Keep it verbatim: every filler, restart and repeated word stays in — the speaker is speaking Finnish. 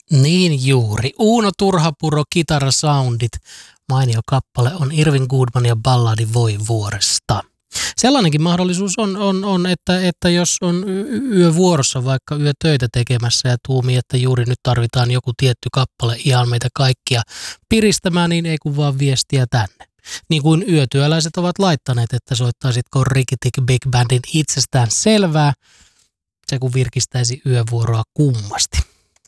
Niin juuri. Uuno Turhapuro, kitarasoundit. Mainio kappale on Irvin Goodman ja balladi Voi vuoresta. Sellainenkin mahdollisuus on, on, on että, että jos on yövuorossa vaikka yötöitä tekemässä ja tuumii, että juuri nyt tarvitaan joku tietty kappale ihan meitä kaikkia piristämään, niin ei kun vaan viestiä tänne. Niin kuin yötyöläiset ovat laittaneet, että soittaisitko Rikitik Big Bandin itsestään selvää, se kun virkistäisi yövuoroa kummasti.